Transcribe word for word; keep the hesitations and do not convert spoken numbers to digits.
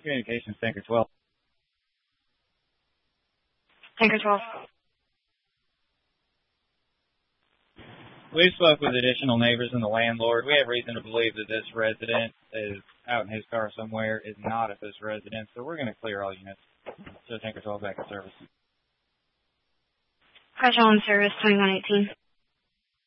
Communications, Tanker twelve. Tanker twelve. We spoke with additional neighbors and the landlord. We have reason to believe that this resident is out in his car somewhere, is not at this residence, so we're going to clear all units. So Tanker twelve back in service. Crash on service twenty-one eighteen.